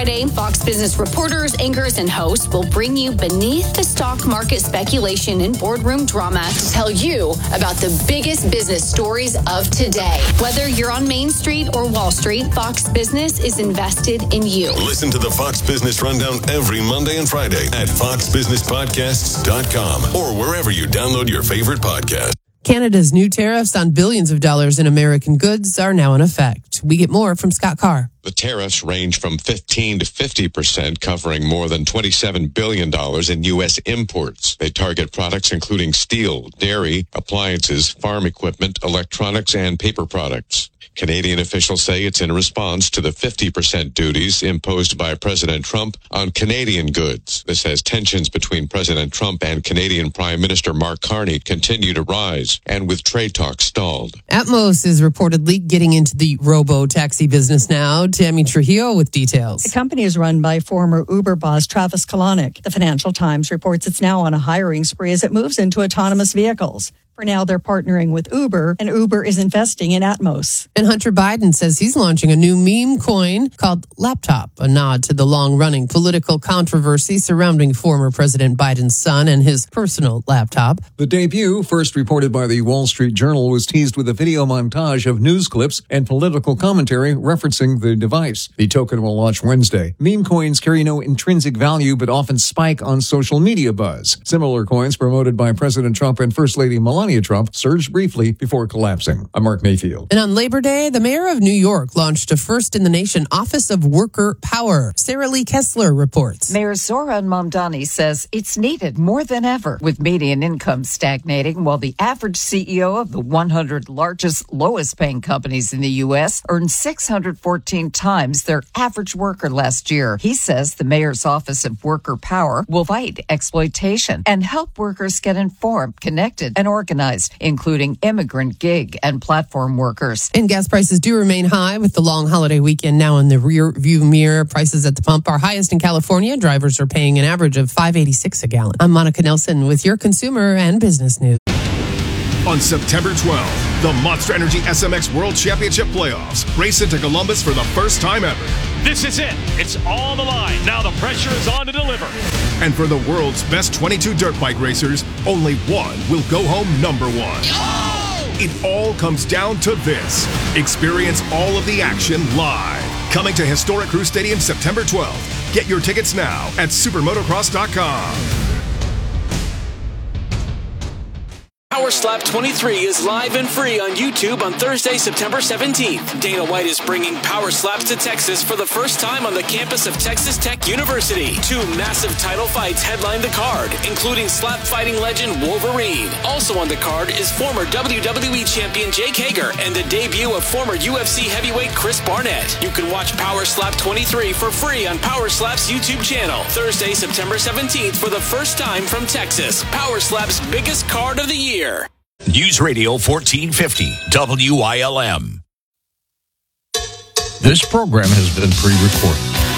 Friday, Fox Business reporters, anchors, and hosts will bring you beneath the stock market speculation and boardroom drama to tell you about the biggest business stories of today. Whether you're on Main Street or Wall Street, Fox Business is invested in you. Listen to the Fox Business Rundown every Monday and Friday at foxbusinesspodcasts.com or wherever you download your favorite podcast. Canada's new tariffs on billions of dollars in American goods are now in effect. We get more from Scott Carr. The tariffs range from 15 to 50%, covering more than $27 billion in U.S. imports. They target products including steel, dairy, appliances, farm equipment, electronics, and paper products. Canadian officials say it's in response to the 50% duties imposed by President Trump on Canadian goods. This as tensions between President Trump and Canadian Prime Minister Mark Carney continue to rise, and with trade talks stalled. Atmos is reportedly getting into the robo-taxi business now. Tammy Trujillo with details. The company is run by former Uber boss Travis Kalanick. The Financial Times reports it's now on a hiring spree as it moves into autonomous vehicles. For now, they're partnering with Uber, and Uber is investing in Atmos. And Hunter Biden says he's launching a new meme coin called Laptop, a nod to the long-running political controversy surrounding former President Biden's son and his personal laptop. The debut, first reported by the Wall Street Journal, was teased with a video montage of news clips and political commentary referencing the device. The token will launch Wednesday. Meme coins carry no intrinsic value but often spike on social media buzz. Similar coins promoted by President Trump and First Lady Melania Trump surged briefly before collapsing. I'm Mark Mayfield. And on Labor Day, the mayor of New York launched a first-in-the-nation Office of Worker Power. Sarah Lee Kessler reports. Mayor Zohran Mamdani says it's needed more than ever, with median income stagnating while the average CEO of the 100 largest, lowest-paying companies in the U.S. earned 614 times their average worker last year. He says the mayor's Office of Worker Power will fight exploitation and help workers get informed, connected, and organized, including immigrant, gig, and platform workers. And gas prices do remain high with the long holiday weekend now in the rear view mirror. Prices at the pump are highest in California. Drivers are paying an average of $5.86 a gallon. I'm Monica Nelson with your consumer and business news. On September 12th, the Monster Energy SMX World Championship Playoffs race into Columbus for the first time ever. This is it. It's on the line. Now the pressure is on to deliver. And for the world's best 22 dirt bike racers, only one will go home number one. Oh! It all comes down to this. Experience all of the action live. Coming to Historic Crew Stadium September 12th. Get your tickets now at supermotocross.com. Power Slap 23 is live and free on YouTube on Thursday, September 17th. Dana White is bringing Power Slaps to Texas for the first time on the campus of Texas Tech University. 2 massive title fights headline the card, including slap fighting legend Wolverine. Also on the card is former WWE champion Jake Hager and the debut of former UFC heavyweight Chris Barnett. You can watch Power Slap 23 for free on Power Slap's YouTube channel. Thursday, September 17th for the first time from Texas. Power Slap's biggest card of the year. News Radio 1450 WILM. This program has been pre-recorded.